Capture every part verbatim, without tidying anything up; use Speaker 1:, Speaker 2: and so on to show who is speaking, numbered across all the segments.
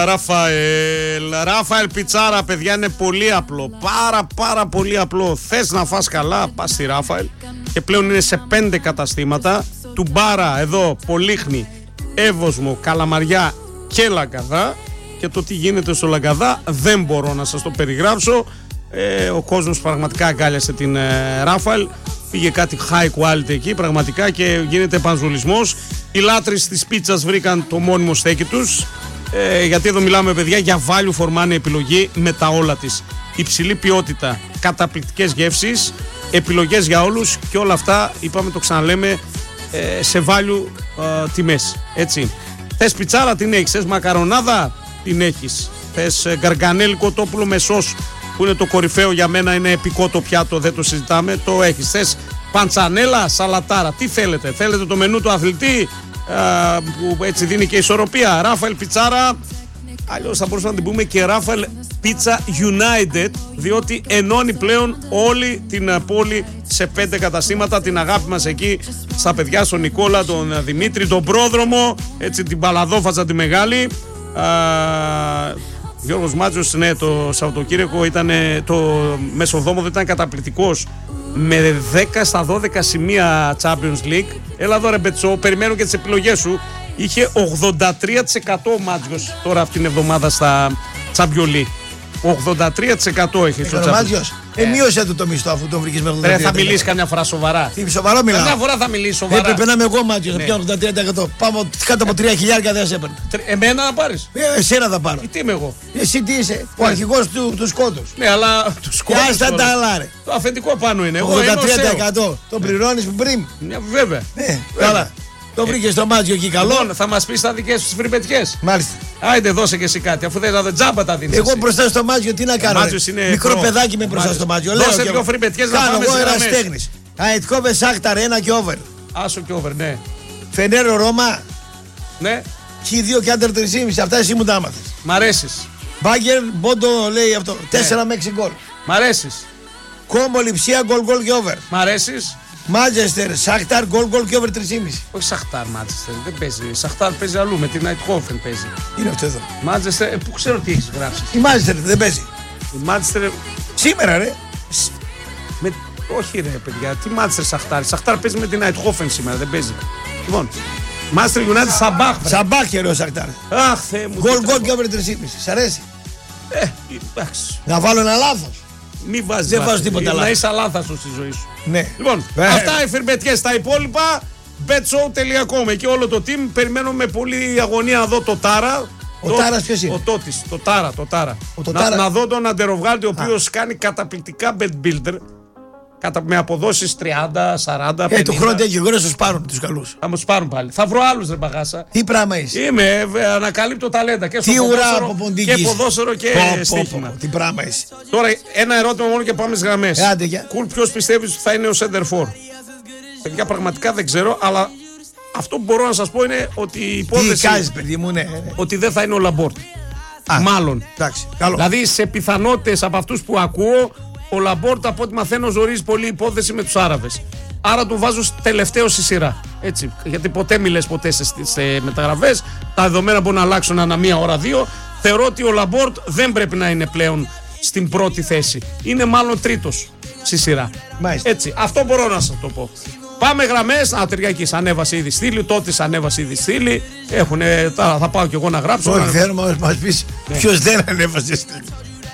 Speaker 1: Ραφαέλ, Ράφαελ Πιτσάρα, παιδιά, είναι πολύ απλό. Πάρα πάρα πολύ απλό. Θες να φας καλά, πας στη Ράφαελ. Και πλέον είναι σε πέντε καταστήματα. Τουμπάρα, εδώ, Πολύχνη, Εύωσμο, Καλαμαριά και Λαγκαδά. Και το τι γίνεται στο Λαγκαδά δεν μπορώ να σας το περιγράψω. ε, Ο κόσμος πραγματικά αγκάλιασε την ε, Ράφαελ. Πήγε κάτι high quality εκεί πραγματικά και γίνεται επανζουλισμός. Οι λάτρεις της πίτσας βρήκαν το μόνιμο στέκι τους. Ε, γιατί εδώ μιλάμε, παιδιά, για value for money επιλογή με τα όλα της. Υψηλή ποιότητα, καταπληκτικές γεύσεις, επιλογές για όλους και όλα αυτά, είπαμε, το ξαναλέμε, ε, σε value ε, τιμές. Έτσι. Θες πιτσάρα, την έχεις. Θες μακαρονάδα, την έχεις. Θες ε, γκαργανέλι κοτόπουλο με σως, που είναι το κορυφαίο για μένα, είναι επικό το πιάτο, δεν το συζητάμε, το έχεις. Θες παντσανέλα, σαλατάρα, τι θέλετε. Θέλετε το μενού του αθλητή, που έτσι δίνει και ισορροπία. Ράφαελ Πιτσάρα, αλλιώς θα μπορούσαμε να την πούμε και Ράφαελ Pizza United, διότι ενώνει πλέον όλη την πόλη σε πέντε καταστήματα. Την αγάπη μας εκεί στα παιδιά, στον Νικόλα, τον Δημήτρη, τον πρόδρομο, έτσι, την Παλαδόφατσα τη μεγάλη. Α, Γιώργος Μάτζος, ναι, το Σαββατοκύριακο ήταν, το μεσοδόμο ήταν καταπληκτικός, με δέκα στα δώδεκα σημεία Champions League. Έλα εδώ ρε Μπετσό, περιμένω και τις επιλογές σου. Είχε ογδόντα τρία τοις εκατό ο Μάτζιος τώρα αυτήν την εβδομάδα στα Champions League. ογδόντα τρία τοις εκατό έχει στο Champions League. Ο Μάτζιος,
Speaker 2: ε, μείωσε του το μισθό αφού τον βρήκες με ογδόντα τρία τοις εκατό.
Speaker 1: Ε, θα μιλήσει καμιά φορά σοβαρά.
Speaker 2: Τι σοβαρό μιλάω.
Speaker 1: Καμιά φορά θα μιλήσει σοβαρά.
Speaker 2: Έπρεπε να είμαι εγώ Μάτζιος, ναι. Να πιάνω ογδόντα τρία τοις εκατό. Πάμε κάτω από τρία χιλιάρικα δεν σε έπαιρνε.
Speaker 1: Εμένα να πάρεις.
Speaker 2: Ε, εσένα θα πάρω.
Speaker 1: Τι είμαι εγώ.
Speaker 2: Εσύ τι είσαι, ο αρχηγός του, του σκότους.
Speaker 1: Ναι, αλλά του σκότους.
Speaker 2: Και άστα τα άλλα ρε.
Speaker 1: Το αφεντικό πάνω είναι.
Speaker 2: ογδόντα τρία τοις εκατό. Το πληρώνεις πριν.
Speaker 1: Βέβαια.
Speaker 2: Καλά. Το βρήκε στο Μάτζιο εκεί καλό.
Speaker 1: Λοιπόν, θα μας πεις τα δικές σου φρυπετιές.
Speaker 2: Μάλιστα.
Speaker 1: Άιντε, δώσε και εσύ κάτι, αφού δεν θα τζάμπα τα δίνεις.
Speaker 2: Εγώ μπροστά στο Μάτζιο τι να κάνω. Μικρό προ. Παιδάκι με μπροστά στο Μάτζιο.
Speaker 1: Δώσε δύο φρυπετιές να πάμε
Speaker 2: σε γραμμές. Αετκόβε Σάχταρ, ένα και over.
Speaker 1: Άσο και over, ναι.
Speaker 2: Φενέρο Ρώμα.
Speaker 1: Ναι.
Speaker 2: Χ δύο και άντερ τρία κόμμα πέντε. Αυτά εσύ μου τα άμαθες.
Speaker 1: Μ' αρέσεις.
Speaker 2: Μπάγκερ, Μπόντο λέει αυτό. τέσσερα με έξι γκολ.
Speaker 1: Μ' αρέσεις.
Speaker 2: Κόμμο, Λιψία, γκολ γκολ και over.
Speaker 1: Μ' αρέσεις.
Speaker 2: Μάντζεστερ, Σάχταρ, γκολ γκολ και over τρία κόμμα πέντε.
Speaker 1: Όχι Σάχταρ, Μάντζεστερ, δεν παίζει. Σάχταρ παίζει αλλού, με την Αιτχόφεν παίζει.
Speaker 2: Είναι αυτό εδώ.
Speaker 1: Μάντζεστερ, πού ξέρω τι έχεις γράψει.
Speaker 2: Η Μάντζεστερ δεν παίζει.
Speaker 1: Η Μάντζεστερ.
Speaker 2: Σήμερα ρε.
Speaker 1: Με... Όχι ρε παιδιά, τι Μάντζεστερ Σάχταρ. Σάχταρ παίζει με την Αιτχόφεν σήμερα, δεν παίζει. Λοιπόν, Μάντσεστερ United Σαμπάχ.
Speaker 2: Σαμπάχ χαιρό Σαχτάρ.
Speaker 1: Αχ, Θεέ μου.
Speaker 2: Γκολ γκολ και over τρία κόμμα πέντε. Σ' αρέσει.
Speaker 1: Ε, εντάξει.
Speaker 2: Να βάλω ένα λάθος.
Speaker 1: Μη βάζεις.
Speaker 2: Δεν βάζω τίποτα λάθος.
Speaker 1: Να είσαι αλάθαστος στη ζωή σου.
Speaker 2: Ναι.
Speaker 1: Λοιπόν, ε, αυτά οι φιρμπετιές. Τα υπόλοιπα μπετσόου τελεία κομ. Εκεί όλο το team. Περιμένω με πολύ αγωνία να δω το Τάρα.
Speaker 2: Ο το, Τάρας ποιος είναι?
Speaker 1: Ο Τότης. Το Τάρα. Το τάρα.
Speaker 2: Ο το
Speaker 1: να,
Speaker 2: τάρα.
Speaker 1: να δω τον Αντεροβγάλτη, ο οποίος κάνει καταπληκτικά bet builder. Κατα, με αποδόσεις τριάντα, σαράντα, πενήντα.
Speaker 2: Ε, του χρόνου τέτοιο γρήγορα τους πάρουν τους καλούς.
Speaker 1: Θα μας πάρουν πάλι. Θα βρω άλλους ρε μπαγάσα.
Speaker 2: Τι πράγμα είσαι.
Speaker 1: Είμαι, ε, ανακαλύπτω ταλέντα και στο
Speaker 2: τι
Speaker 1: ποδόσφαιρο,
Speaker 2: ουρά,
Speaker 1: και ποδόσφαιρο και
Speaker 2: πω,
Speaker 1: στοίχημα.
Speaker 2: πω, πω, τι πράγμα είσαι.
Speaker 1: Τώρα ένα ερώτημα μόνο και πάμε στις γραμμές.
Speaker 2: Ε, άντε, για.
Speaker 1: Κουλ, ποιος πιστεύεις ότι θα είναι ο center for? Παιδιά, πραγματικά δεν ξέρω, αλλά αυτό που μπορώ να σας πω είναι ότι η υπόθεση.
Speaker 2: Τι κάνεις, παιδί μου, ναι.
Speaker 1: Ότι δεν θα είναι ο Λαμπόρτ.
Speaker 2: Α,
Speaker 1: μάλλον.
Speaker 2: Εντάξει, καλό.
Speaker 1: Δηλαδή σε πιθανότητες από αυτούς που ακούω, ο Λαμπόρτα από ό,τι μαθαίνω ζορίζει πολύ υπόθεση με τους Άραβες. Άρα του βάζω τελευταίο στη σειρά. Έτσι, γιατί ποτέ μιλες ποτέ σε, σε μεταγραφές. Τα δεδομένα μπορούν να αλλάξουν ανά μία ώρα, δύο. Θεωρώ ότι ο Λαμπόρτ δεν πρέπει να είναι πλέον στην πρώτη θέση. Είναι μάλλον τρίτος στη σειρά.
Speaker 2: Μάλιστα.
Speaker 1: Έτσι, αυτό μπορώ να σας το πω. Πάμε γραμμές. Α, Τυριακής ανέβασε ήδη στήλη. Τότης ανέβασε ήδη στήλη. Έχουνε, θα, θα πάω κι εγώ να γράψω.
Speaker 2: Όχι, θέλω να μας πεις ποιος δεν ανέβασε στήλη.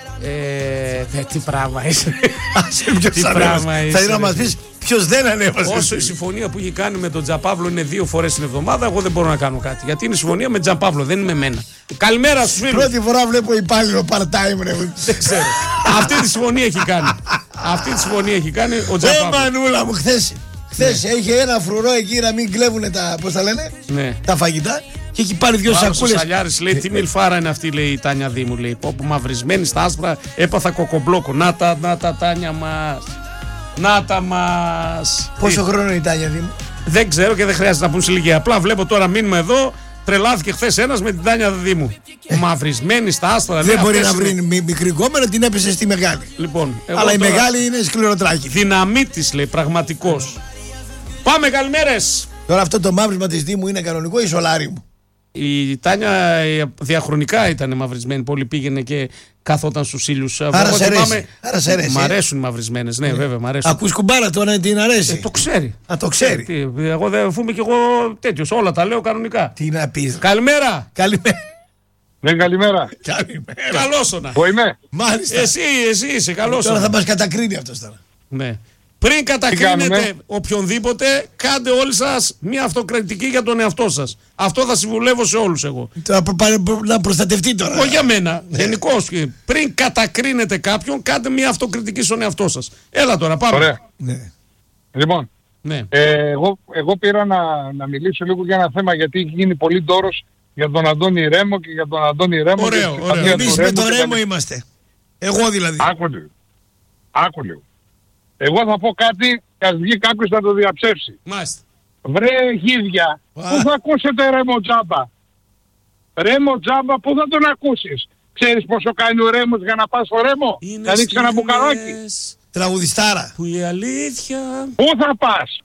Speaker 1: Ε, δε, τι πράγμα είσαι.
Speaker 2: Τι πράγμα είσαι. Θα ήθελα να μας πεις ποιος δεν ανέβασε.
Speaker 1: Όσο η συμφωνία που έχει κάνει με τον Τζαπάβλο είναι δύο φορές την εβδομάδα, εγώ δεν μπορώ να κάνω κάτι. Γιατί είναι συμφωνία με Τζαπάβλο, δεν είναι με μένα. Καλημέρα στους φίλους.
Speaker 2: Πρώτη φορά βλέπω υπάλληλο part-time.
Speaker 1: Δεν ξέρω. Αυτή τη συμφωνία έχει κάνει. Αυτή τη συμφωνία έχει κάνει ο Τζαπάβλο.
Speaker 2: Ω Μανούλα μου, χθες. Χθες είχε ένα φρουρό εκεί να μην κλέβουνε τα, πώς τα λένε, τα φαγητά. Και έχει πάρει δυο σακούλες. Ο
Speaker 1: Σαλιάρης λέει τι μιλφάρα είναι αυτή, λέει η Τάνια Δήμου. Λέει όπου μαυρισμένη στα άσπρα έπαθα κοκομπλόκο. Να τα, να τα Τάνια μας. Να τα μας.
Speaker 2: Πόσο χρόνο είναι η Τάνια Δήμου?
Speaker 1: Δεν ξέρω και δεν χρειάζεται να πούν σε ηλικία. Απλά βλέπω τώρα μήνυμα εδώ. Τρελάθηκε χθες ένας με την Τάνια Δήμου. Ε. Μαυρισμένη στα άσπρα.
Speaker 2: Δεν μπορεί να βρει είναι... μικρή κόμμενα, την έπεσε στη μεγάλη.
Speaker 1: Λοιπόν,
Speaker 2: αλλά τώρα... η μεγάλη είναι σκληροτράχη.
Speaker 1: Δυναμίτης λέει πραγματικός. Πάμε, καλημέρες.
Speaker 2: Τώρα αυτό το μαύρισμα της Δήμου είναι κανονικό ή σολάρι μου?
Speaker 1: Η Τάνια διαχρονικά ήταν μαυρισμένη. Πολύ πήγαινε και καθόταν στους ήλιους.
Speaker 2: Άρα σε αρέσει. Άρα σε αρέσει.
Speaker 1: Μ' αρέσουν οι μαυρισμένες, ναι, yeah. βέβαια. Μ' αρέσουν.
Speaker 2: Ακούς κουμπάρα τώρα, την αρέσει.
Speaker 1: Ε, το ξέρει.
Speaker 2: Α, το ξέρει.
Speaker 1: Ε, εγώ δεν φούμε κι εγώ τέτοιος. Όλα τα λέω κανονικά.
Speaker 2: Τι να πεις.
Speaker 1: Καλημέρα.
Speaker 2: Καλημέρα.
Speaker 3: Ναι, καλημέρα.
Speaker 2: Καλημέρα.
Speaker 1: Καλώς όνα.
Speaker 3: Πού είμαι.
Speaker 2: Μάλιστα.
Speaker 1: Εσύ, εσύ είσαι. Καλώς
Speaker 2: τώρα
Speaker 1: όνα.
Speaker 2: θα μας κατακρίνει αυτός τώρα.
Speaker 1: Ναι. Πριν κατακρίνετε οποιονδήποτε, κάντε όλοι σας μια αυτοκριτική για τον εαυτό σας. Αυτό θα συμβουλεύω σε όλους εγώ.
Speaker 2: Να προστατευτεί τώρα.
Speaker 1: Όχι για μένα, γενικώς. Πριν κατακρίνετε κάποιον, κάντε μια αυτοκριτική στον εαυτό σας. Έλα τώρα, πάμε.
Speaker 3: Ωραία.
Speaker 2: Ναι.
Speaker 3: Λοιπόν,
Speaker 1: ναι.
Speaker 3: ε, εγώ, εγώ πήρα να, να μιλήσω λίγο για ένα θέμα, γιατί έχει γίνει πολύ ντόρος για τον Αντώνη Ρέμο και για τον Αντώνη Ρέμο.
Speaker 1: Ωραίο, ωραίο.
Speaker 2: Εμείς με τον Ρέμο είμαστε. Εγώ δηλαδή.
Speaker 3: Άκου λίγο. Άκου λίγο. Εγώ θα πω κάτι και ας βγει κάποιος να το διαψεύσει.
Speaker 1: Μάλιστα.
Speaker 3: Βρε γίδια, πού θα ακούσετε Ρέμο Τζάμπα. Ρέμο Τζάμπα, πού θα τον ακούσεις. Ξέρεις πόσο κάνει ο Ρέμος για να πας στο Ρέμο.
Speaker 1: Είναι
Speaker 3: να δείξει ένα μπουκαράκι.
Speaker 2: Τραγουδιστάρα.
Speaker 1: Που η αλήθεια.
Speaker 3: Πού θα πας.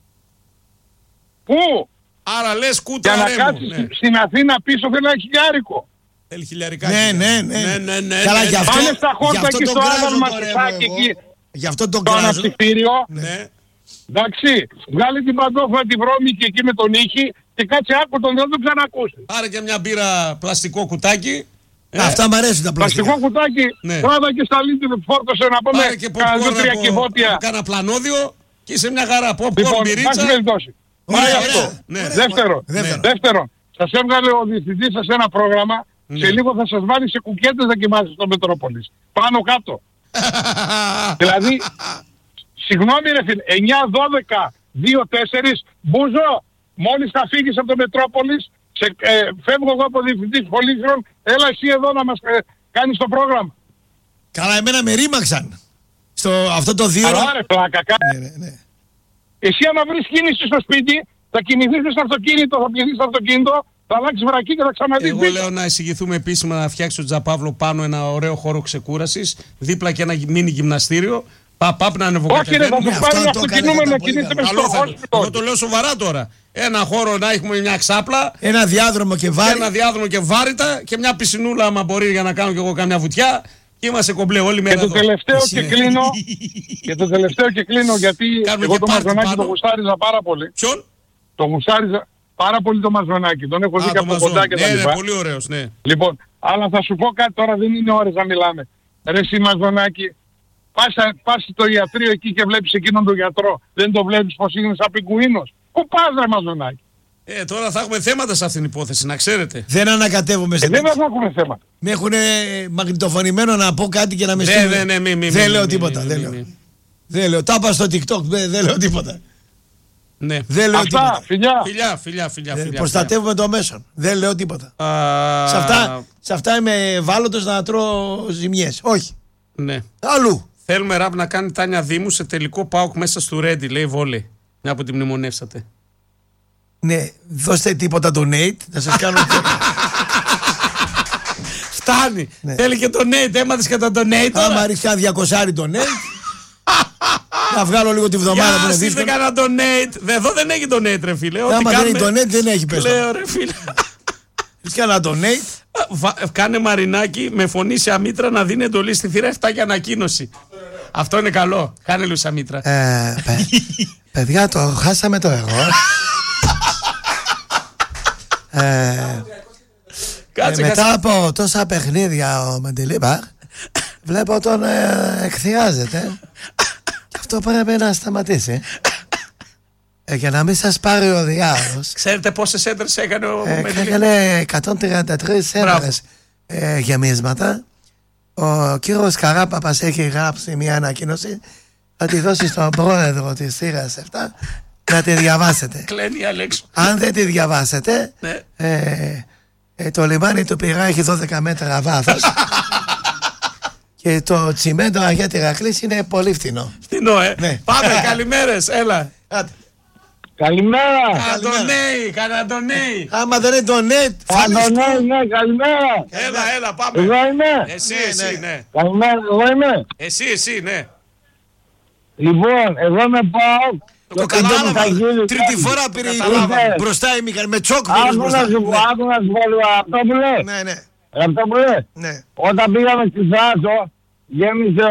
Speaker 3: Πού.
Speaker 1: Άρα λες κούτρα
Speaker 3: για να
Speaker 1: Ρέμο.
Speaker 3: κάτσεις
Speaker 1: Ναι.
Speaker 3: στην Αθήνα πίσω θέλει ένα χιλιάρικο.
Speaker 1: Θέλει χιλιαρικά.
Speaker 2: Ναι, ναι, ναι.
Speaker 1: ναι, ναι, ναι,
Speaker 2: Καλά,
Speaker 1: ναι,
Speaker 2: γι' αυτό,
Speaker 3: Πάνε στα χόρτα εκεί στο άδαλμα Σουσάκη εκεί.
Speaker 2: Γι' αυτό το
Speaker 3: Το
Speaker 2: κράζω.
Speaker 3: αναψυχτήριο.
Speaker 1: ναι.
Speaker 3: Εντάξει, βγάλει την παντόφλα τη βρώμικη εκεί με τον ήχη και κάτσε άκου τον, δεν τον ξανακούσει.
Speaker 1: Πάρε και μια μπύρα πλαστικό κουτάκι. Ε,
Speaker 2: Αυτά μου αρέσουν τα πλαστικά.
Speaker 3: Πλαστικό κουτάκι,
Speaker 1: Ναι.
Speaker 3: τράβα και στα λίτρη φόρτωσε να πούμε
Speaker 1: Πάρε και
Speaker 3: κάνα δύο
Speaker 1: popcorn
Speaker 3: τρία
Speaker 1: από,
Speaker 3: κυβότια.
Speaker 1: από κάνα πλανόδιο και είσαι μια χαρά. Popcorn,
Speaker 3: Λοιπόν, πάση
Speaker 1: μπυρίτσα.
Speaker 3: περιπτώσει.
Speaker 2: Ωραία,
Speaker 3: Ωραία,
Speaker 2: ωραία.
Speaker 3: αυτό.
Speaker 1: Ναι.
Speaker 2: Ωραία.
Speaker 3: Δεύτερον,
Speaker 2: Δεύτερον.
Speaker 3: δεύτερον, σας έβγαλε ο διευθυντής σας ένα πρόγραμμα,
Speaker 1: Ναι.
Speaker 3: σε λίγο θα σας βάλει σε κουκέτες δοκιμάσεις στο Μετρόπολης. Πάνω κάτω. Δηλαδή, συγγνώμη ρε φίλε, εννιά, δώδεκα, δύο, τέσσερα, Μπούζο, μόλις θα φύγεις από το Μετρόπολης, σε, ε, φεύγω εγώ από διευθυντής πολίτρων, έλα εσύ εδώ να μας ε, κάνεις το πρόγραμμα.
Speaker 2: Καλά, εμένα με ρήμαξαν. Στο αυτό το δύο.
Speaker 3: Αλλά ρε πλάκα, κα...
Speaker 2: Ναι, ναι, ναι.
Speaker 3: εσύ άμα βρεις κίνηση στο σπίτι, θα κινηθείς στο αυτοκίνητο, θα πιεστείς στο αυτοκίνητο, θα αλλάξεις βρακή και θα ξαναδείς
Speaker 1: Εγώ
Speaker 3: πίσω.
Speaker 1: λέω να εισηγηθούμε επίσημα να φτιάξει ο Τζαπάβλο πάνω ένα ωραίο χώρο ξεκούρασης, δίπλα και ένα μίνι γυμναστήριο. Πα, παπ να
Speaker 3: Όχι ρε, θα
Speaker 1: ανεβοκατεβαίνουμε.
Speaker 3: τους
Speaker 2: αυτό
Speaker 3: πάρει
Speaker 2: το
Speaker 3: αυτοκινούμενο
Speaker 2: έκανε
Speaker 3: να
Speaker 2: πολύ
Speaker 3: κινείται
Speaker 2: καλά.
Speaker 3: μες στο
Speaker 1: Καλό θα είναι.
Speaker 3: hospital.
Speaker 1: Εγώ το λέω σοβαρά τώρα. Ένα χώρο να έχουμε μια ξάπλα,
Speaker 2: Ένα διάδρομο και βάρη.
Speaker 1: ένα διάδρομο και βάρυτα και μια πισινούλα, άμα μπορεί, για να κάνω κι εγώ καμιά βουτιά. Και είμαστε κομπλέ όλη
Speaker 3: Και
Speaker 1: μέρα
Speaker 3: το
Speaker 1: εδώ.
Speaker 3: τελευταίο
Speaker 2: Εσύ,
Speaker 3: και
Speaker 2: ναι.
Speaker 3: κλείνω, και το τελευταίο και κλείνω γιατί
Speaker 1: Κάνουμε
Speaker 3: εγώ
Speaker 1: και
Speaker 3: το
Speaker 1: πάρτι
Speaker 3: Μαζονάκι
Speaker 1: πάνω.
Speaker 3: το γουστάριζα πάρα πολύ.
Speaker 1: Ποιον?
Speaker 3: Το γουστάριζα πάρα πολύ το Μαζονάκι. Τον έχω
Speaker 1: Α,
Speaker 3: δει και
Speaker 1: το
Speaker 3: από
Speaker 1: Μαζόν.
Speaker 3: κοντά και τα
Speaker 1: Ναι, ναι,
Speaker 3: λοιπά.
Speaker 1: πολύ ωραίος, ναι.
Speaker 3: Λοιπόν, αλλά θα σου πω κάτι τώρα, δεν είναι ώρες να μιλάμε. Ρε εσύ Μαζονάκι, πας, πας στο ιατρείο εκεί και βλέπεις εκείνον τον γιατρό. Δεν το βλέπεις πως είναι σαν πιγκουίνος. Πού πας ρε Μαζονάκι.
Speaker 1: Ε, τώρα θα έχουμε θέματα σε αυτήν την υπόθεση, να ξέρετε.
Speaker 2: Δεν ανακατεύομαι
Speaker 3: Ε,
Speaker 2: στην
Speaker 3: δεν θα έχουμε θέμα.
Speaker 2: Με έχουν μαγνητοφωνημένο να πω κάτι και να με
Speaker 1: Ναι,
Speaker 2: στείλουν.
Speaker 1: ναι, ναι, μη, μη,
Speaker 2: Δεν
Speaker 1: μη,
Speaker 2: λέω
Speaker 1: μη,
Speaker 2: τίποτα.
Speaker 1: μη,
Speaker 2: Δεν
Speaker 1: μη,
Speaker 2: λέω.
Speaker 1: μη.
Speaker 2: Δεν λέω. Τα είπα στο TikTok. Δεν δεν λέω τίποτα.
Speaker 1: Ναι.
Speaker 2: Δεν λέω
Speaker 3: Αυτά,
Speaker 2: τίποτα.
Speaker 3: φιλιά.
Speaker 1: Φιλιά, φιλιά, φιλιά.
Speaker 2: Ε,
Speaker 1: φιλιά,
Speaker 2: Προστατεύουμε το μέσον. Δεν λέω τίποτα.
Speaker 1: φιλιά. Α,
Speaker 2: Σε αυτά, σε αυτά είμαι ευάλωτος να τρώω ζημιές. Όχι.
Speaker 1: Ναι.
Speaker 2: Αλλού.
Speaker 1: Θέλουμε ραπ να κάνει Τάνια Δήμου σε τελικό ΠΑΟΚ μέσα στο Ρέντι, λέει βόλεϊ. Μια που τη μνημονεύσατε.
Speaker 2: Ναι, δώστε τίποτα donate. Θα σας κάνω.
Speaker 1: Φτάνει.
Speaker 2: Ναι.
Speaker 1: Θέλει και donate. Έμαθες και τα donate τώρα.
Speaker 2: Άμα ρίξει ένα διακοσάρι donate. Να βγάλω λίγο τη βδομάδα που
Speaker 1: Για
Speaker 2: είναι
Speaker 1: στείλτε
Speaker 2: δύσκολο.
Speaker 1: κανένα donate. Δε- Εδώ δεν έχει donate ρε φίλε. Ό,τι
Speaker 2: Άμα δεν
Speaker 1: κάνουμε-
Speaker 2: είναι donate δεν έχει πες.
Speaker 1: Λέω ρε φίλε.
Speaker 2: Ρίξει ένα donate.
Speaker 1: Βα- Κάνε Μαρινάκι με φωνή σε αμήτρα να δίνει εντολή στη θύρα επτά για ανακοίνωση. Αυτό είναι καλό. Κάνε Λουίσα Μήτρα.
Speaker 2: Ε, παι- παιδιά, το χάσαμε το εγώ. Ε,
Speaker 1: Κάτσε,
Speaker 2: ε,
Speaker 1: κάτσε.
Speaker 2: μετά από τόσα παιχνίδια ο Μεντιλίμπαρ βλέπω τον ε, εκθιάζεται. Και αυτό πρέπει να σταματήσει. Ε, για να μην σας πάρει ο διάολος.
Speaker 1: Ξέρετε πόσες έντρες έκανε ο
Speaker 2: Ε,
Speaker 1: Μεντιλίμπαρ?
Speaker 2: έκανε εκατόν τριάντα τρεις έδρες ε, γεμίσματα. Ο κύριος Καράπαπας έχει γράψει μια ανακοίνωση. Θα τη δώσει στον πρόεδρο της θύρας επτά να τη διαβάσετε.
Speaker 1: Κλαίνει η Αλέξου.
Speaker 2: Αν δεν τη διαβάσετε,
Speaker 1: Ναι.
Speaker 2: ε, ε, το λιμάνι του Πειραιά έχει δώδεκα μέτρα βάθος και το τσιμέντο Αγία Τηρακλής είναι πολύ φθηνό.
Speaker 1: Φτηνό, ε.
Speaker 2: Ναι.
Speaker 1: Πάμε, καλημέρες, έλα.
Speaker 2: Άντε.
Speaker 3: Καλημέρα.
Speaker 1: Αντωνέη, καναντονέη.
Speaker 2: Άμα δεν είναι το net,
Speaker 3: Α, ναι,
Speaker 2: φάλεις.
Speaker 3: ναι, ναι, καλημέρα.
Speaker 1: Έλα, έλα, πάμε.
Speaker 3: Εδώ είμαι.
Speaker 1: Εσύ,
Speaker 2: Ναι,
Speaker 1: εσύ,
Speaker 2: ναι.
Speaker 1: ναι.
Speaker 3: Καλημέρα, εδώ είμαι.
Speaker 1: Εσύ, εσύ, ναι.
Speaker 3: Λοιπόν, εδώ με πάω.
Speaker 2: Το κατάλαβα. Τρίτη φορά πήρε μπροστά η Μιχαλή. Με τσόκ πήρε μπροστά.
Speaker 3: Άκου να σου πω αυτό που λέει.
Speaker 2: Ναι, ναι.
Speaker 3: Αυτό που λέει.
Speaker 2: Ναι.
Speaker 3: Όταν πήγαμε στη Θάσο, γέμισε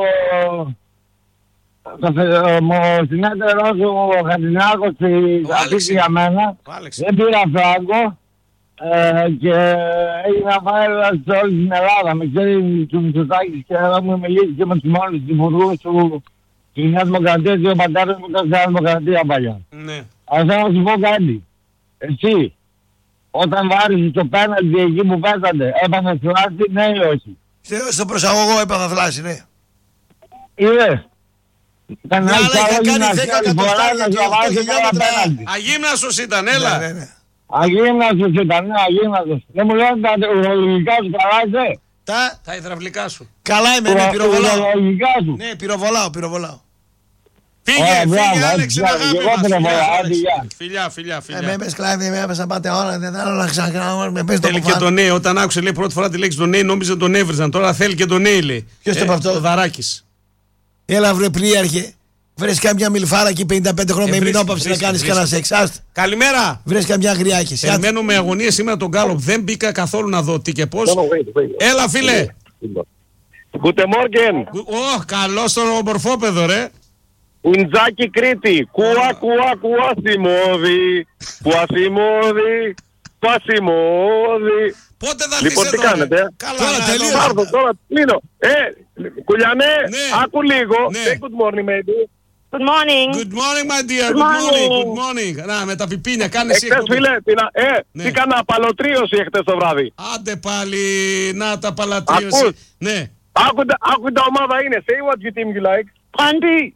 Speaker 3: ο συνέτερος ο Χατζηνάκος αυτή για μένα. Δεν πήρα φράγκο και έγινα φάιλα σε όλη την Ελλάδα. Με ξέρει του Μητσοτάκης και μου μιλήσει και με τους μόνους υπουργούς του τη Νέα Δημοκρατία και ο πατέρας μου ήταν στη Νέα Δημοκρατία παλιά. Αλλά θέλω να σου πω κάτι. Εσύ, όταν βάρισες το πέναλτι εκεί που πέτατε, έπαθες φλάση, ναι ή όχι?
Speaker 2: Στο προσαγωγό έπαθα φλάση, ναι.
Speaker 3: Είδες.
Speaker 2: Ήταν άλλη κάνει δέκα εκατοστάρια και οχτώ χιλιόμετρα.
Speaker 1: Αγύμναστος ήταν, έλα.
Speaker 3: Αγύμναστος ήταν, ναι, αγύμναστος. Δεν μου λένε τα ουρολογικά σου καλά είσαι.
Speaker 2: Τα,
Speaker 1: τα υδραυλικά σου.
Speaker 2: Καλά είμαι, ναι, πυροβολάω.
Speaker 3: Σου.
Speaker 2: Ναι, πυροβολάω, πυροβολάω.
Speaker 1: Φύγε, φύγε, Άλεξ, την αγάπη μας. Φιλιά, φιλιά, φιλιά.
Speaker 2: Με πες κλάβη, με έπαιζα πάτε ώρα, δεν θέλω να ξανακάνω, με πες το
Speaker 1: θέλει και τον νέο, όταν άκουσε λέει πρώτη φορά τη λέξη τον νέο, νόμιζε τον έβριζαν, τώρα θέλει και τον νέο λέει.
Speaker 2: Ποιος το είπε αυτό?
Speaker 1: Ο Δαράκης.
Speaker 2: Έλα βρε πλοίαρχε. Βρες καμιά μιλφάρα εκεί πενήντα πέντε χρόνια με μηνόπαυση να κάνεις κανένα σεξ.
Speaker 1: Καλημέρα.
Speaker 2: Βρες καμιά αγριάκη.
Speaker 1: Περιμένω με αγωνία σήμερα τον Γκάλοπ. Δεν μπήκα καθόλου να δω τι και πώς. Έλα φίλε.
Speaker 4: Guten Morgen.
Speaker 1: Ω, καλό στον ομορφόπεδο ρε.
Speaker 4: Ουντζάκι Κρήτη. Κουά, κουά, κουάσιμόδι. Κουάσιμόδι. Κουάσιμόδι.
Speaker 1: Πότε θα
Speaker 4: λοιπόν, τι κάνετε?
Speaker 1: Ρε. Καλά,
Speaker 2: τώρα τελείω.
Speaker 4: Πάρδο, τώρα κλείνω. Ε, Κουλιανέ, ναι. Άκου λίγο. Ναι. Say good morning, maybe.
Speaker 5: Good morning.
Speaker 1: Good morning, my dear. Good, good morning. Good morning. Να, με τα πιπίνια, κάνε εσύ.
Speaker 4: Εχθές, φίλε, ε, ναι. Τι κάνα απαλωτρίωση εχθές το βράδυ.
Speaker 1: Άντε πάλι, να τα παλατρίωση.
Speaker 4: Ακούς.
Speaker 1: Ναι.
Speaker 4: Άκου τα ομάδα είναι. Say what you team you like.
Speaker 5: Άντι.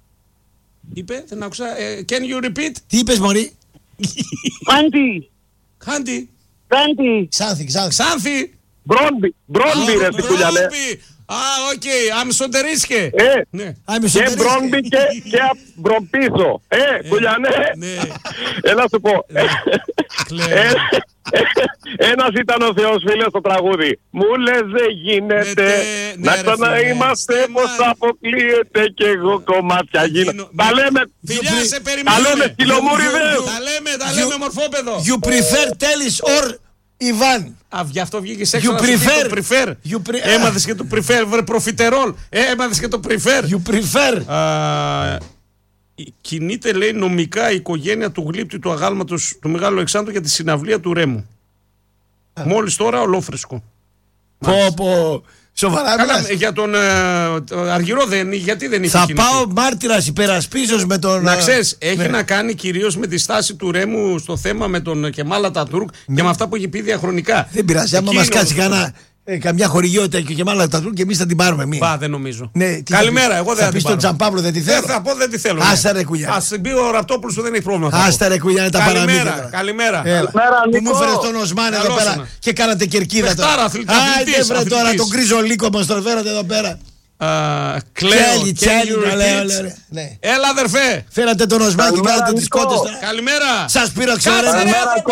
Speaker 1: Είπε, δεν άκουσα. Can you repeat?
Speaker 2: Τι είπες μωρή?
Speaker 5: Άντι.
Speaker 1: Χάντι.
Speaker 5: Κάντι.
Speaker 2: Ξάνθη, Ξάνθη.
Speaker 1: Ξάνθη.
Speaker 4: Μπρόνμπι. Μπρόνμπι ρε στην Κουλιανέ.
Speaker 1: Α, οκ, αμσοντερίσκε.
Speaker 4: Ε,
Speaker 1: ναι.
Speaker 4: Και μπρόνμπι και, και μπροπίσω. Ε, Κουλιανέ.
Speaker 1: Ναι.
Speaker 4: Έλα σου πω. Ένας ήταν ο Θεός φίλε στο τραγούδι. Μου λες δεν γίνεται να ξαναείμαστε πως αποκλείεται και εγώ κομμάτια γίνω. Τα λέμε.
Speaker 1: Φιλιά σε περιμένουμε.
Speaker 4: Τα λέμε σκυλομούριδες.
Speaker 1: Τα λέμε, τα λέμε μορφόπεδο.
Speaker 2: You prefer Telis or Ιβάν.
Speaker 1: Α, γι' αυτό βγήκες έξω
Speaker 2: You
Speaker 1: να
Speaker 2: prefer.
Speaker 1: το prefer.
Speaker 2: Pre...
Speaker 1: Έμαθες και το prefer, βρε προφιτερόλ. Έμαθες και το prefer.
Speaker 2: You prefer.
Speaker 1: Α, κινείται λέει νομικά η οικογένεια του γλύπτη του αγάλματος του Μεγάλου Αλεξάνδρου για τη συναυλία του Ρέμου. Α. Μόλις τώρα ολόφρεσκο.
Speaker 2: Πω πω. Σοβαρά
Speaker 1: μιλάς. Για τον ε, Αργυρό δεν, γιατί δεν είχε
Speaker 2: θα
Speaker 1: κινηθεί.
Speaker 2: Πάω μάρτυρας υπερασπίζος με τον...
Speaker 1: Να ξέρεις, έχει
Speaker 2: ναι.
Speaker 1: να κάνει κυρίως με τη στάση του Ρέμου στο θέμα με τον Κεμάλ Ατατούρκ ναι. και με αυτά που έχει πει διαχρονικά.
Speaker 2: Δεν πειράζει, άμα μας κάτσει κανένα... Ε, καμιά χορηγιότητα και και μάλλον τα τρούν και εμείς θα την πάρουμε μία.
Speaker 1: Πα, δεν νομίζω.
Speaker 2: Ναι,
Speaker 1: καλημέρα, εγώ δεν θα,
Speaker 2: θα πεις τον Τζαμπάβλο δεν τη θέλω.
Speaker 1: Δεν θα πω, δεν τη θέλω.
Speaker 2: Άστα ρε κουλιά.
Speaker 1: Ας την πει ο Ραπτόπουλος, δεν έχει πρόβλημα.
Speaker 2: Άστα ρε κουλιά, είναι τα παραμύθια.
Speaker 1: Καλημέρα.
Speaker 2: Που μου φέρες τον Οσμάν εδώ πέρα και κάνατε κερκίδα τώρα. Άιντε βρε τώρα τον γκρίζο λύκο μας τον φέρατε εδώ πέρα.
Speaker 1: Κλαίω,
Speaker 2: έλα
Speaker 1: αδερφέ.
Speaker 2: Φέρατε τον Οσμάν και κάνατε τις κότες.
Speaker 1: Καλημέρα.
Speaker 2: Σας πήραξε ο Ρέμος.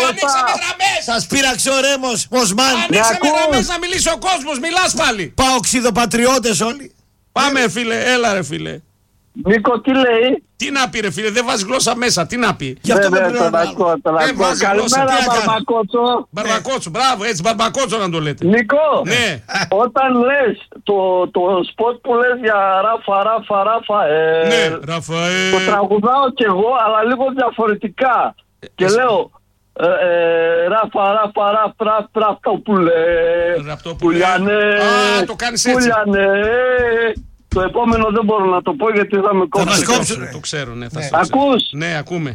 Speaker 2: Σας πήραξε ο Ρέμος. Οσμάν.
Speaker 1: Ανοίξαμε γραμμές να μιλήσει ο κόσμος. Μιλάς πάλι.
Speaker 2: Πάω ξιδοπατριώτες όλοι.
Speaker 1: Πάμε φίλε, έλα ρε φίλε.
Speaker 3: Νίκο, τι λέει?
Speaker 1: Τι να πει ρε φίλε, δεν βάζει γλώσσα μέσα, τι να πει.
Speaker 2: Γι' αυτό με
Speaker 3: τον ακούω, τον ακούω. Καλημέρα Μπαρμπακότσο.
Speaker 1: Μπαρμπακότσο, μπράβο, έτσι Μπαρμπακότσο να το λέτε.
Speaker 3: Νίκο,
Speaker 1: ναι.
Speaker 3: Όταν λες το, το σποτ που λες για Ράφα, Ράφα, Ράφαελ,
Speaker 1: ναι, Ραφαέλ.
Speaker 3: Το τραγουδάω κι εγώ, αλλά λίγο διαφορετικά. Ε, και εσύ. λέω, ε, ε, Ράφα, Ράφα, Ράφα, Ράφα, Ραπτόπουλε,
Speaker 1: Α, το κάνεις έτσι.
Speaker 3: Πουλιανε. Το επόμενο δεν μπορώ να το πω γιατί θα με κόψουν.
Speaker 2: Θα μας κόψουν.
Speaker 1: Το ξέρω, ναι. Θα
Speaker 3: ναι. Ακούς?
Speaker 1: Ναι, ακούμε.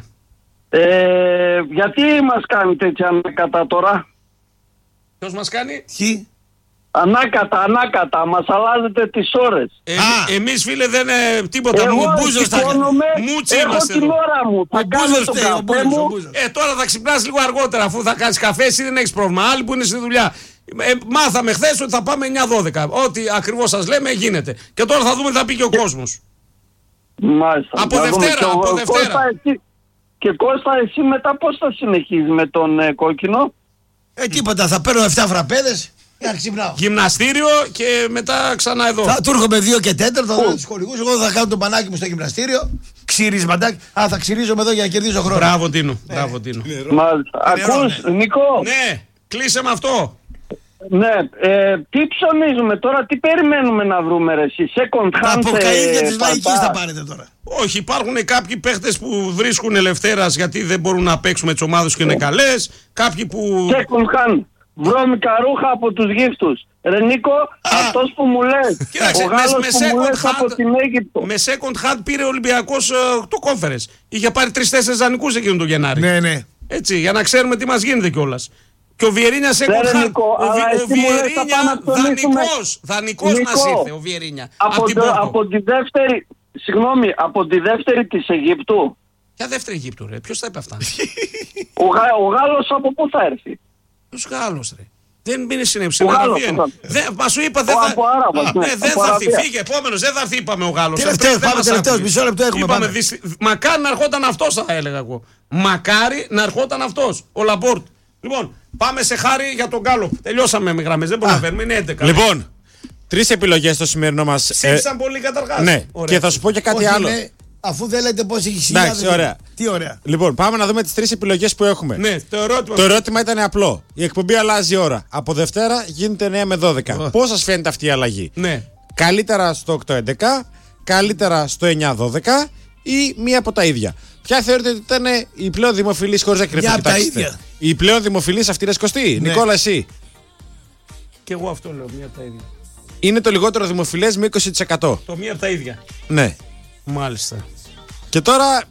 Speaker 3: Ε, γιατί μας κάνετε έτσι ανάκατα τώρα?
Speaker 1: Ποιος μας κάνει?
Speaker 2: Τι?
Speaker 3: Ανάκατα, ανάκατα. Μας αλλάζετε τις ώρες.
Speaker 1: Ε, εμείς φίλε δεν είναι τίποτα.
Speaker 3: Εγώ
Speaker 1: μπούζος θα
Speaker 3: Μούτσι έχω την εδώ. ώρα μου. Θα κάνω το καφέ μου.
Speaker 1: Ε, τώρα θα ξυπνάς λίγο αργότερα αφού θα κάνεις καφέ. Εσύ δεν έχεις πρόβλημα. Άλλοι που είναι στη δουλειά. Ε, μάθαμε χθες ότι θα πάμε εννιά δώδεκα. Ό,τι ακριβώς σας λέμε γίνεται. Και τώρα θα δούμε τι θα πει και ο κόσμος.
Speaker 3: Μάλιστα.
Speaker 1: Από Δευτέρα, από Δευτέρα.
Speaker 3: Κώστα, εσύ, και Κώστα, εσύ μετά πώς θα συνεχίζεις με τον ε, κόκκινο?
Speaker 2: Ε, τίποτα. Θα παίρνω εφτά φραπέδες. Για να ξυπνάω.
Speaker 1: Γυμναστήριο και μετά ξανά εδώ.
Speaker 2: Θα του έρχομαι δύο και τέταρτο, θα δω τους χορηγούς. Εγώ θα κάνω το πανάκι μου στο γυμναστήριο. Ξυρισματάκι. Α, θα ξυρίζομαι εδώ για να κερδίσω χρόνο.
Speaker 1: Μπράβο, Τίνο. Μπράβο, Τίνο.
Speaker 5: Μα ακούς, Νικό.
Speaker 1: Ναι, κλείσε με αυτό.
Speaker 5: Ναι, ε, τι ψωνίζουμε τώρα, τι περιμένουμε να βρούμε ρε εσύ, second
Speaker 2: Τα
Speaker 5: hand
Speaker 2: αποκαίδια
Speaker 5: ε,
Speaker 2: της λαϊκής
Speaker 5: παντά.
Speaker 2: θα πάρετε τώρα.
Speaker 1: Όχι, υπάρχουν κάποιοι παίχτες που βρίσκουν ελευθέρας γιατί δεν μπορούν να παίξουν με τις ομάδες και είναι καλές. Κάποιοι που.
Speaker 5: Second hand, βρώμικα ρούχα από τους γύφτους. Ρε Νίκο, αυτός που μου λες,
Speaker 1: Κοίταξε,
Speaker 5: ο
Speaker 1: με,
Speaker 5: Γάλλος
Speaker 1: με,
Speaker 5: που μου λες
Speaker 1: second
Speaker 5: από
Speaker 1: hand,
Speaker 5: την Αίγυπτο.
Speaker 1: με second hand πήρε ο Ολυμπιακός ε, το conference. Είχε πάρει τρεις-τέσσερις δανεικούς εκείνον τον Γενάρη.
Speaker 2: Ναι, ναι.
Speaker 1: Έτσι, για να ξέρουμε τι μας γίνεται κιόλας. Και ο Βιερίνια second
Speaker 5: ρε,
Speaker 1: hand.
Speaker 5: Νίκο,
Speaker 1: Ο,
Speaker 5: αλλά
Speaker 1: Βι- ο
Speaker 5: εσύ μου λες, θα πάμε να
Speaker 1: Βιερίνια
Speaker 5: ψωνίσουμε.
Speaker 1: δανεικός. Δανεικός
Speaker 5: Νίκο,
Speaker 1: μας ήρθε ο Βιερίνια.
Speaker 5: Από,
Speaker 1: Από την
Speaker 5: το-
Speaker 1: Πόρτο.
Speaker 5: από τη δεύτερη, συγγνώμη, από τη δεύτερη της Αιγύπτου.
Speaker 1: Ποια δεύτερη Αιγύπτου, ρε. Ποιος θα είπε αυτά.
Speaker 5: Ο, Γα, ο Γάλλος από πού θα έρθει.
Speaker 1: Ποιος Γάλλος, ρε. Δεν μπίνει στην
Speaker 5: Ο Γάλλος,
Speaker 1: Αραβία.
Speaker 5: ο
Speaker 1: Δεν, μα σου είπα, δεν
Speaker 5: Ο
Speaker 1: θα.
Speaker 5: από Άραβας, ναι,
Speaker 1: Ναι, δεν
Speaker 5: από
Speaker 1: θα έρθει.
Speaker 5: Αραβία.
Speaker 1: Φύγε, επόμενος, δεν θα έρθει, είπαμε ο Γάλλος.
Speaker 2: Τελευταίος,
Speaker 1: Ε, δεν
Speaker 2: πάμε
Speaker 1: μας
Speaker 2: τελευταίος,
Speaker 1: άκουσες.
Speaker 2: μισό λεπτό έχουμε,
Speaker 1: Είπαμε,
Speaker 2: πάμε.
Speaker 1: δυσ- Μακάρι να ερχόταν αυτός, θα έλεγα εγώ. Μακάρι να ερχόταν αυτός, ο Λαμπόρτ. Λοιπόν, πάμε σε χάρη για τον Γκάλοπ. Τελειώσαμε με γραμμές, δεν προλαβαίνουμε, είναι έντεκα.
Speaker 6: Λοιπόν, τρεις επιλογές στο σημερινό μας.
Speaker 1: Ψήφισαν πολύ καταρχάς.
Speaker 6: Ναι,
Speaker 1: Ωραία.
Speaker 6: και θα σου πω και κάτι
Speaker 2: Όχι,
Speaker 6: άλλο.
Speaker 2: ναι, αφού δεν λέτε πώς έχει χιλιάδες.
Speaker 6: Εντάξει, ωραία.
Speaker 2: Τι ωραία.
Speaker 6: Λοιπόν, πάμε να δούμε τις τρεις επιλογές που έχουμε.
Speaker 1: Ναι, το ερώτημα.
Speaker 6: Το ερώτημα ήταν απλό. Η εκπομπή αλλάζει ώρα. Από Δευτέρα γίνεται εννιά με δώδεκα. Πώς σας φαίνεται αυτή η αλλαγή?
Speaker 1: Ναι.
Speaker 6: Καλύτερα στο οκτώ έντεκα, καλύτερα στο εννιά δώδεκα ή μία από τα ίδια? Ποια θεωρείτε ότι ήταν η πλέον δημοφιλής, χωρίς να κρυφτεί?
Speaker 2: Μια από τα
Speaker 6: Κοιτάξτε.
Speaker 2: ίδια.
Speaker 6: Η πλέον δημοφιλής αυτή, ρε Κωστή.
Speaker 2: Ναι.
Speaker 6: Νικόλα, εσύ.
Speaker 1: Και εγώ αυτό λέω, μία από τα ίδια.
Speaker 6: Είναι το λιγότερο δημοφιλές με είκοσι τοις εκατό.
Speaker 1: Το μία από τα ίδια.
Speaker 6: Ναι.
Speaker 1: Μάλιστα.
Speaker 6: Και τώρα